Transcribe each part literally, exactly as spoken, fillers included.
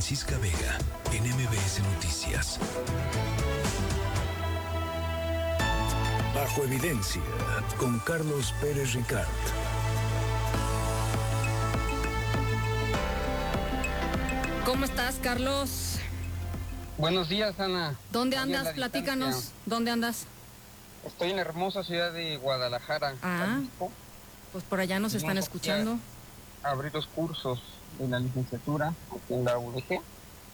Francisca Vega, en M B S Noticias. Bajo Evidencia, con Carlos Pérez Ricard. ¿Cómo estás, Carlos? Buenos días, Ana. ¿Dónde andas? Platícanos. ¿Dónde andas? Estoy en la hermosa ciudad de Guadalajara, Ah, Jalisco. Pues por allá nos están escuchando. Abrir los cursos de la licenciatura aquí en la U D G.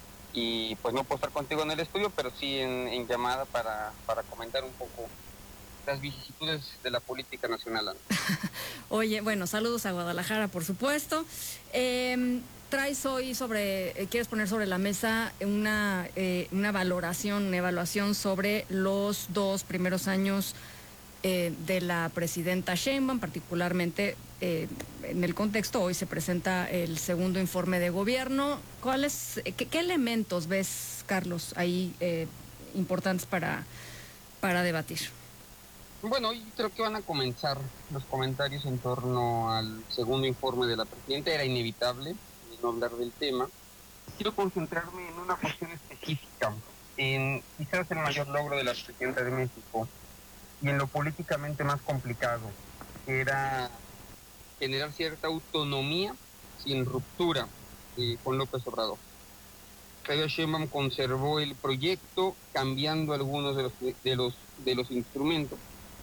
Y pues no puedo estar contigo en el estudio, pero sí en, en llamada para, para comentar un poco las vicisitudes de la política nacional, Ana. Oye, bueno, saludos a Guadalajara, por supuesto. Eh, traes hoy sobre, eh, quieres poner sobre la mesa una, eh, una valoración, una evaluación sobre los dos primeros años eh, de la presidenta Sheinbaum, particularmente eh, en el contexto, hoy se presenta el segundo informe de gobierno. ¿Cuáles, qué, qué elementos ves, Carlos, ahí eh, importantes para, para debatir? Bueno, hoy creo que van a comenzar los comentarios en torno al segundo informe de la presidenta. Era inevitable no hablar del tema. Quiero concentrarme en una cuestión específica, en quizás el mayor logro de la presidenta de México y en lo políticamente más complicado, que era generar cierta autonomía sin ruptura eh, con López Obrador. Claudia Sheinbaum conservó el proyecto, cambiando algunos de los, de los, de los instrumentos.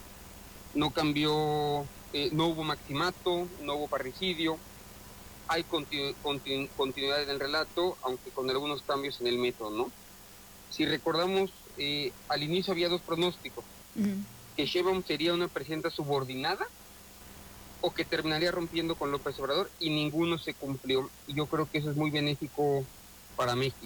No cambió, eh, no hubo maximato, no hubo parricidio, hay continu, continu, continuidad en el relato, aunque con algunos cambios en el método, ¿no? Si recordamos, eh, al inicio había dos pronósticos, uh-huh. que Sheinbaum sería una presidenta subordinada o que terminaría rompiendo con López Obrador, y ninguno se cumplió. Y yo creo que eso es muy benéfico para México.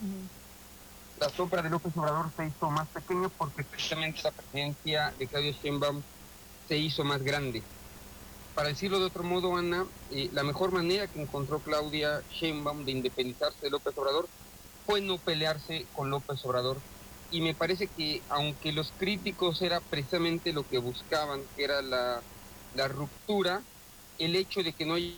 Uh-huh. La sombra de López Obrador se hizo más pequeña porque precisamente la presidencia de Claudia Sheinbaum se hizo más grande. Para decirlo de otro modo, Ana, eh, la mejor manera que encontró Claudia Sheinbaum de independizarse de López Obrador fue no pelearse con López Obrador. Y me parece que, aunque los críticos era precisamente lo que buscaban, que era la, la ruptura, el hecho de que no hay...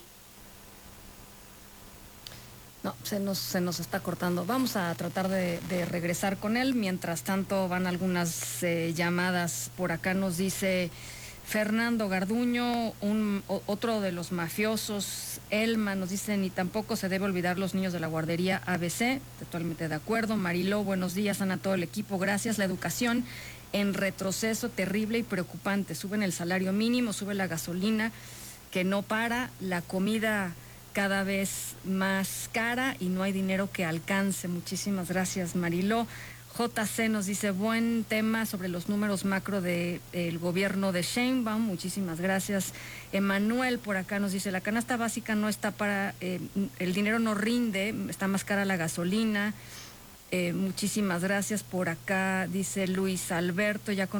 No, se nos, se nos está cortando. Vamos a tratar de, de regresar con él. Mientras tanto, van algunas eh, llamadas. Por acá nos dice Fernando Garduño, un, o, otro de los mafiosos. Elma nos dice, ni tampoco se debe olvidar los niños de la guardería A B C. Totalmente de acuerdo. Mariló, buenos días, Ana, todo el equipo. Gracias. La educación en retroceso terrible y preocupante. Suben el salario mínimo, sube la gasolina, que no para, la comida cada vez más cara y no hay dinero que alcance. Muchísimas gracias, Mariló. J C nos dice, buen tema sobre los números macro del de, gobierno de Sheinbaum. Muchísimas gracias. Emanuel por acá nos dice, la canasta básica no está para, eh, el dinero no rinde, está más cara la gasolina. Eh, muchísimas gracias. Por acá dice Luis Alberto, ya con